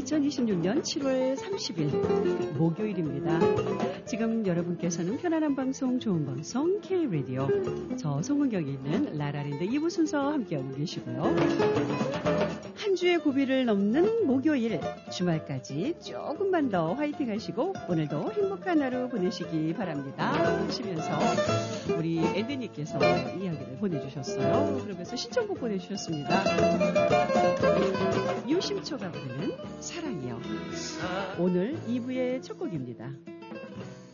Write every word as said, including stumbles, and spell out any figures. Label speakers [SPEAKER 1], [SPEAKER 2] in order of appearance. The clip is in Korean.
[SPEAKER 1] 이천이십육 년 칠월 삼십일 목요일입니다. 지금 여러분께서는 편안한 방송, 좋은 방송 K-라디오, 저 송은경이 있는 라라랜드 이 부 순서 함께하고 계시고요. 한 주의 고비를 넘는 목요일, 주말까지 조금만 더 화이팅 하시고 오늘도 행복한 하루 보내시기 바랍니다 하시면서 우리 앤드님께서 이야기를 보내주셨어요. 그러면서 신청곡 보내주셨습니다. 유심초가 부르는 사랑이요. 오늘 이 부의 첫 곡입니다.